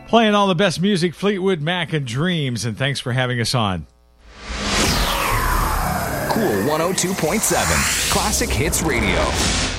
Playing all the best music, Fleetwood Mac and Dreams, and thanks for having us on. Cool 102.7, Classic Hits Radio.